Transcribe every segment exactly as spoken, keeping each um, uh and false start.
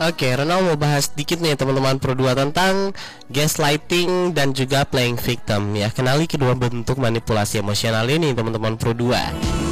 Oke, Ronald mau bahas sedikit nih teman-teman Pro dua tentang gaslighting dan juga playing victim ya. Kenali kedua bentuk manipulasi emosional ini teman-teman Pro dua.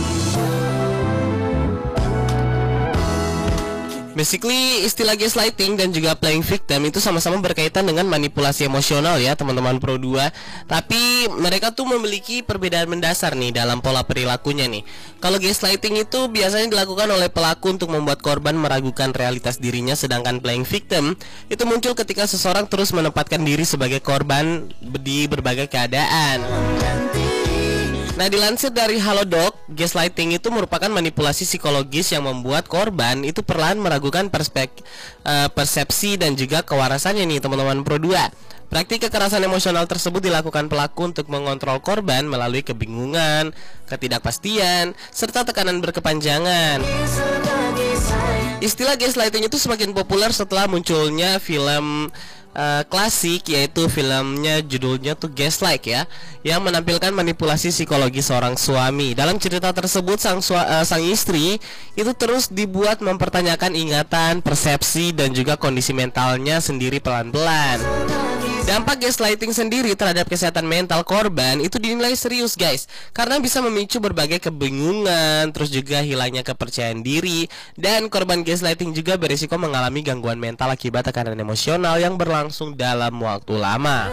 Basically, istilah gaslighting dan juga playing victim itu sama-sama berkaitan dengan manipulasi emosional ya teman-teman Pro dua. Tapi mereka tuh memiliki perbedaan mendasar nih dalam pola perilakunya nih. Kalau gaslighting itu biasanya dilakukan oleh pelaku untuk membuat korban meragukan realitas dirinya, sedangkan playing victim itu muncul ketika seseorang terus menempatkan diri sebagai korban di berbagai keadaan. Nah, dilansir dari Halodoc, gaslighting itu merupakan manipulasi psikologis yang membuat korban itu perlahan meragukan perspek, uh, persepsi dan juga kewarasannya nih teman-teman Pro dua. Praktik kekerasan emosional tersebut dilakukan pelaku untuk mengontrol korban melalui kebingungan, ketidakpastian, serta tekanan berkepanjangan. Istilah gaslighting itu semakin populer setelah munculnya film Uh, klasik, yaitu filmnya judulnya tuh Gaslight ya, yang menampilkan manipulasi psikologi seorang suami. Dalam cerita tersebut sang, uh, sang istri itu terus dibuat mempertanyakan ingatan, persepsi, dan juga kondisi mentalnya sendiri pelan-pelan. Dampak gaslighting sendiri terhadap kesehatan mental korban itu dinilai serius guys, karena bisa memicu berbagai kebingungan, terus juga hilangnya kepercayaan diri, dan korban gaslighting juga berisiko mengalami gangguan mental akibat tekanan emosional yang berlangsung dalam waktu lama.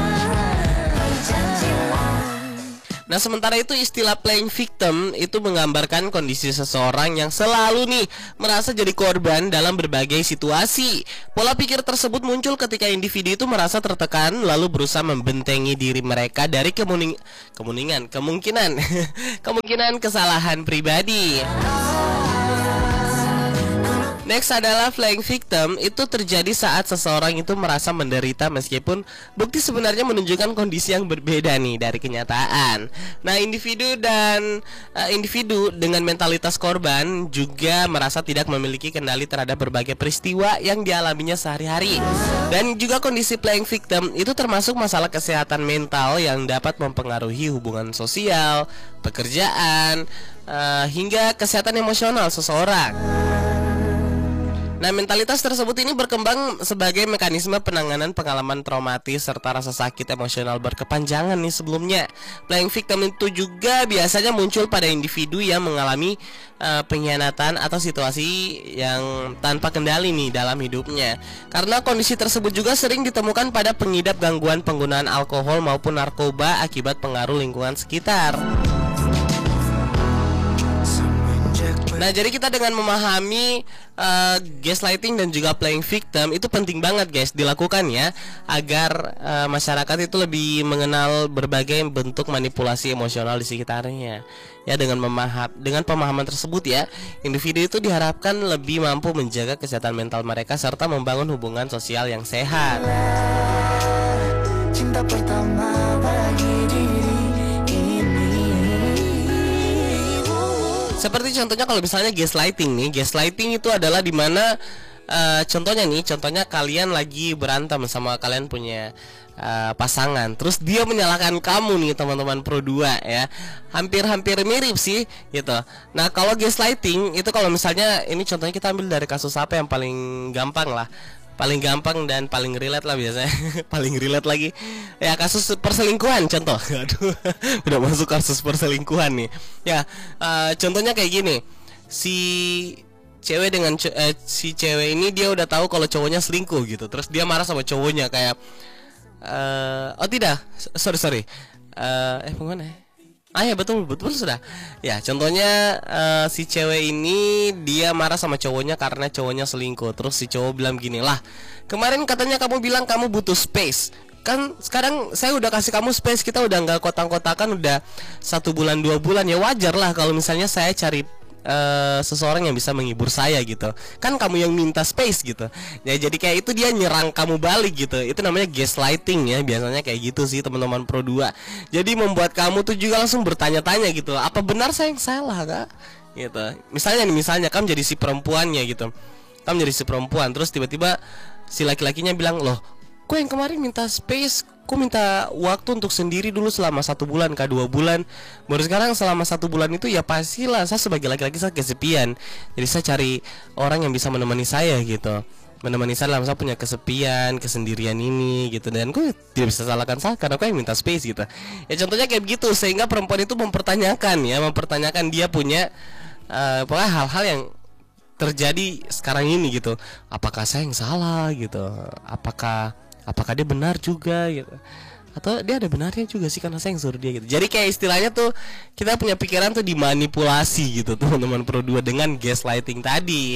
Nah, sementara itu istilah playing victim itu menggambarkan kondisi seseorang yang selalu nih merasa jadi korban dalam berbagai situasi. Pola pikir tersebut muncul ketika individu itu merasa tertekan lalu berusaha membentengi diri mereka dari kemuning kemuningan kemungkinan kemungkinan kesalahan pribadi. Next adalah playing victim. Itu terjadi saat seseorang itu merasa menderita meskipun bukti sebenarnya menunjukkan kondisi yang berbeda nih dari kenyataan. Nah, individu dan uh, individu dengan mentalitas korban juga merasa tidak memiliki kendali terhadap berbagai peristiwa yang dialaminya sehari-hari. Dan juga kondisi playing victim itu termasuk masalah kesehatan mental yang dapat mempengaruhi hubungan sosial, pekerjaan, uh, hingga kesehatan emosional seseorang. Nah, mentalitas tersebut ini berkembang sebagai mekanisme penanganan pengalaman traumatis serta rasa sakit emosional berkepanjangan nih sebelumnya. Playing victim itu juga biasanya muncul pada individu yang mengalami uh, pengkhianatan atau situasi yang tanpa kendali nih dalam hidupnya. Karena kondisi tersebut juga sering ditemukan pada pengidap gangguan penggunaan alkohol maupun narkoba akibat pengaruh lingkungan sekitar. Nah, jadi kita dengan memahami uh, gaslighting dan juga playing victim itu penting banget guys dilakukan ya, agar uh, masyarakat itu lebih mengenal berbagai bentuk manipulasi emosional di sekitarnya. Ya, dengan memaham dengan pemahaman tersebut ya, individu itu diharapkan lebih mampu menjaga kesehatan mental mereka serta membangun hubungan sosial yang sehat. Cinta pertama bagi diri. Seperti contohnya kalau misalnya gaslighting nih, gaslighting itu adalah dimana uh, contohnya nih, contohnya kalian lagi berantem sama kalian punya uh, pasangan, terus dia menyalahkan kamu nih teman-teman Pro dua ya, hampir-hampir mirip sih gitu. Nah, kalau gaslighting itu kalau misalnya ini contohnya kita ambil dari kasus apa yang paling gampang lah, paling gampang dan paling relate lah biasanya. Paling relate lagi ya, kasus perselingkuhan contoh. Aduh, udah masuk kasus perselingkuhan nih ya. Uh, contohnya kayak gini, si cewek dengan uh, si cewek ini dia udah tahu kalau cowoknya selingkuh gitu, terus dia marah sama cowoknya kayak uh, oh tidak sorry sorry uh, eh gimana ya? Ah ya, betul, betul sudah. Ya, contohnya uh, si cewek ini dia marah sama cowoknya karena cowoknya selingkuh. Terus si cowok bilang gini, lah kemarin katanya kamu bilang kamu butuh space, kan sekarang saya udah kasih kamu space, kita udah nggak kotak-kotakan udah satu bulan dua bulan, ya wajar lah kalau misalnya saya cari Uh, seseorang yang bisa menghibur saya gitu. Kan kamu yang minta space gitu. Ya, jadi kayak itu dia nyerang kamu balik gitu. Itu namanya gaslighting ya. Biasanya kayak gitu sih teman-teman Pro dua. Jadi membuat kamu tuh juga langsung bertanya-tanya gitu, apa benar saya yang salah kak? Gitu. Misalnya nih, misalnya kamu jadi si perempuannya gitu. Kamu jadi si perempuan, terus tiba-tiba si laki-lakinya bilang, loh kok yang kemarin minta space, kok minta waktu untuk sendiri dulu selama satu bulan kah, dua bulan, baru sekarang selama satu bulan itu ya pastilah saya sebagai laki-laki saya kesepian, jadi saya cari orang yang bisa menemani saya gitu. menemani saya dalam saya punya kesepian, kesendirian ini gitu, dan gue tidak bisa salahkan saya karena gue yang minta space gitu. Ya contohnya kayak begitu, sehingga perempuan itu mempertanyakan ya, mempertanyakan dia punya uh, pokoknya hal-hal yang terjadi sekarang ini gitu. Apakah saya yang salah gitu? Apakah apakah dia benar juga gitu? Atau dia ada benarnya juga sih karena saya yang suruh dia gitu. Jadi kayak istilahnya tuh kita punya pikiran tuh dimanipulasi gitu teman-teman Pro dua dengan gaslighting tadi.